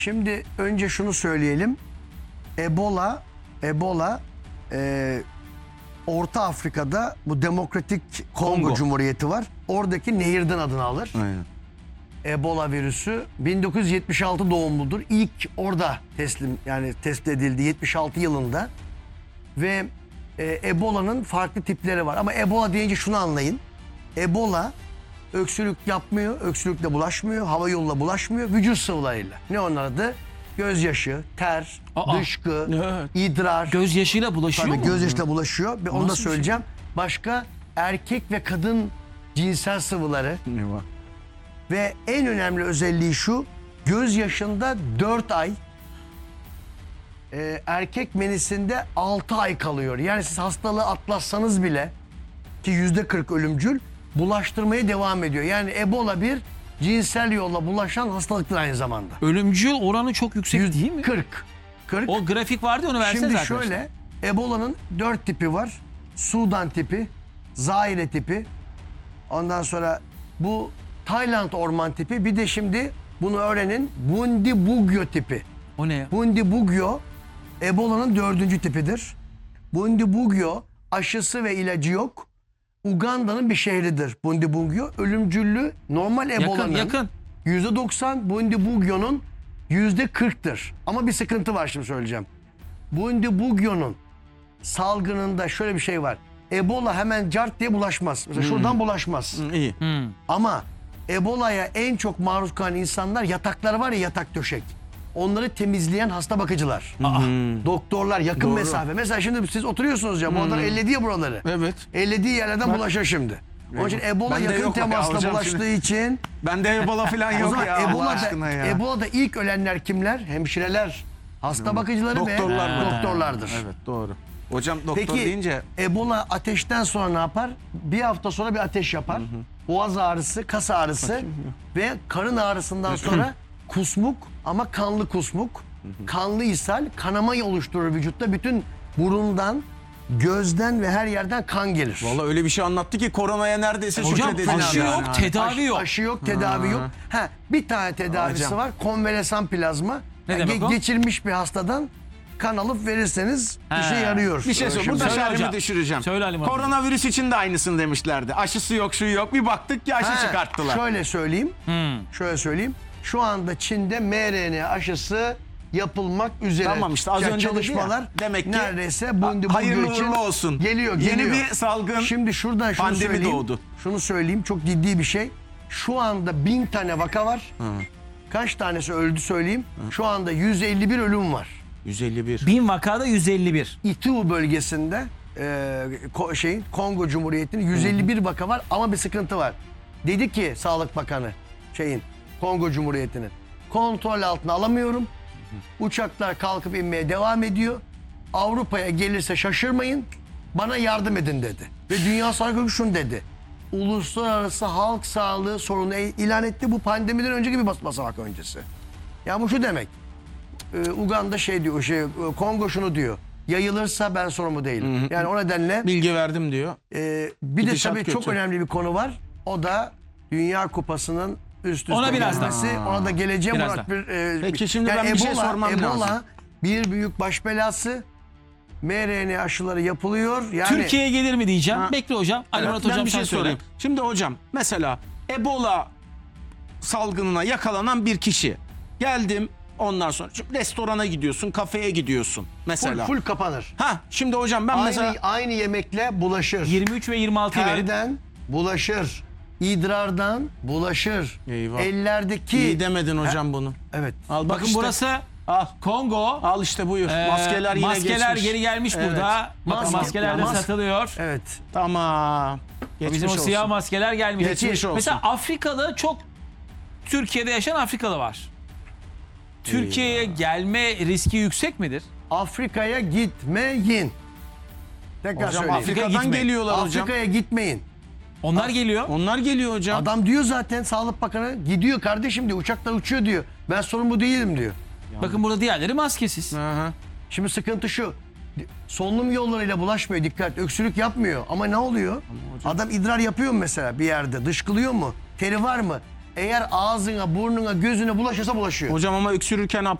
Şimdi önce şunu söyleyelim. Ebola Orta Afrika'da bu Demokratik Kongo Cumhuriyeti var. Oradaki nehirden adını alır. Aynen. Ebola virüsü 1976 doğumludur. İlk orada tespit edildi 76 yılında. Ve Ebola'nın farklı tipleri var. Ama Ebola deyince şunu anlayın. Ebola öksürük yapmıyor, öksürükle bulaşmıyor, hava yoluyla bulaşmıyor, vücut sıvılarıyla. Ne onun adı? Gözyaşı, ter, dışkı, idrar. Gözyaşıyla bulaşıyor mu? Gözyaşıyla bulaşıyor. Ve onu da söyleyeceğim. Başka erkek ve kadın cinsel sıvıları. Ne var? Ve en önemli özelliği şu. Gözyaşında 4 ay, erkek menisinde 6 ay kalıyor. Yani siz hastalığı atlatsanız bile, ki %40 ölümcül, bulaştırmaya devam ediyor. Yani Ebola bir cinsel yolla bulaşan hastalıktır aynı zamanda. Ölümcül oranı çok yüksek değil mi? 40. O grafik vardı, onu verseniz Şimdi arkadaşlar. şöyle, Ebola'nın 4 tipi var. Sudan tipi, Zaire tipi. Ondan sonra bu Tayland orman tipi. Bir de şimdi bunu öğrenin, Bundibugyo tipi. O ne ya? Bundibugyo Ebola'nın 4. tipidir. Bundibugyo aşısı ve ilacı yok. Uganda'nın bir şehridir Bundibugyo. Ölümcüllü normal Ebola'nın Yakın. %90, Bundibugyo'nun %40'tır. Ama bir sıkıntı var, şimdi söyleyeceğim. Bundibugyo'nun salgınında şöyle bir şey var. Ebola hemen cart diye bulaşmaz. Mesela şuradan bulaşmaz. İyi. Ama Ebola'ya en çok maruz kalan insanlar, yatakları var ya, yatak döşek. Onları temizleyen hasta bakıcılar. Doktorlar, yakın mesafe. Mesela şimdi siz oturuyorsunuz ya, bu adam elledi ya buraları. Evet. Ellediği yerlerden bulaşır şimdi. Onun için Ebola Bende yakın yok, temasla alacağım bulaştığı şimdi. için. Bende Ebola falan O yok zaman ya. Allah aşkına ya. Ebola'da ilk ölenler kimler? Hemşireler, hasta bakıcıları Doktorlar ve mı? doktorlardır. Evet, doğru. Hocam doktor Peki deyince Ebola ateşten sonra ne yapar? Bir hafta sonra bir ateş yapar. Boğaz ağrısı, kas ağrısı ve karın ağrısından sonra kusmuk, ama kanlı kusmuk, kanlı ishal, kanamayı oluşturur vücutta. Bütün burundan, gözden ve her yerden kan gelir. vallahi öyle bir şey anlattı ki koronaya neredeyse Hocam şükredeceğiz aşı yani. yok, tedavi yok. Aşı yok, tedavi yok. Bir tane tedavisi Hocam. var. Konvalesan plazma. Ne demek o? Geçirmiş bir hastadan kan alıp verirseniz işe yarıyor. Bir şey söyle. Şimdi Burada Söyle şerimi hocam. düşüreceğim. Söyle Ali Murat. Koronavirüs için de aynısını demişlerdi. Aşısı yok, şu yok. Bir baktık ki aşı çıkarttılar. Şöyle söyleyeyim. Şu anda Çin'de mRNA aşısı yapılmak üzere. Tamam işte az önce dedi ya, çalışmalar demek ki neredeyse Bundibugyo hayırlı için uğurlu olsun. geliyor. Yeni bir salgın, Şimdi şuradan şunu pandemi söyleyeyim. doğdu. Şunu söyleyeyim, çok ciddi bir şey. Şu anda 1000 tane vaka var. Kaç tanesi öldü söyleyeyim. Şu anda 151 ölüm var. 151. 1000 vakada 151. Itu bölgesinde Kongo Cumhuriyeti'nin 151 vaka var, ama bir sıkıntı var. Dedi ki Sağlık Bakanı Kongo Cumhuriyeti'nin, kontrol altına alamıyorum. Uçaklar kalkıp inmeye devam ediyor. Avrupa'ya gelirse şaşırmayın. Bana yardım edin dedi. Ve Dünya Sağlık Örgütü şunu dedi. Uluslararası halk sağlığı sorunu ilan etti. Bu pandemiden önceki bir basamak öncesi. Ya bu şu demek. Uganda diyor, Kongo şunu diyor. Yayılırsa ben sorumlu değilim. Yani o nedenle Bilgi verdim diyor. bir de Gidişat tabii kötü. çok önemli bir konu var. O da Dünya Kupası'nın üst üste Ona birazdan. gelmesi. Ona da geleceğim. Birazdan. Peki şimdi ben bir şey sormam Ebola lazım. bir büyük baş belası. mRNA aşıları yapılıyor. Yani Türkiye'ye gelir mi diyeceğim. Bekle hocam. Ali Murat Ben hocam bir sen şey söyle. sorayım. Şimdi hocam mesela Ebola salgınına yakalanan bir kişi. Geldim ondan sonra şimdi restorana gidiyorsun, kafeye gidiyorsun mesela. full kapanır. Şimdi hocam ben mesela Aynı yemekle bulaşır. 23 ve 26'yı verin. Terden bulaşır. İdrardan bulaşır. Eyvah. Ellerdeki... iyi demedin hocam bunu. Evet. Al bak Bakın işte. burası Al. Kongo. Al işte buyur. Maskeler yine maskeler geçmiş. geri gelmiş burada. Bakın maskeler de satılıyor. Evet. Tamam. Geçmiş Bizim o olsun. siyah maskeler gelmiş. Geçmiş olsun. Mesela Afrika'da çok, Türkiye'de yaşayan Afrikalı var. Türkiye'ye gelme riski yüksek midir? Afrika'ya gitmeyin. Tekrar Hocam söyleyeyim. Afrika'dan gitmeyin. geliyorlar hocam. Afrika'ya gitmeyin. Onlar geliyor. Onlar geliyor hocam. Adam diyor zaten, Sağlık Bakanı gidiyor kardeşim diyor. Uçaklar uçuyor diyor. Ben sorumlu değilim diyor. Bakın burada diğerleri maskesiz. Hı. Şimdi sıkıntı şu. Solunum yollarıyla bulaşmıyor, dikkat. Öksürük yapmıyor. Ama ne oluyor? Adam idrar yapıyor mu mesela bir yerde? Dışkılıyor mu? Teri var mı? eğer ağzına, burnuna, gözüne bulaşırsa bulaşıyor. Hocam ama öksürürken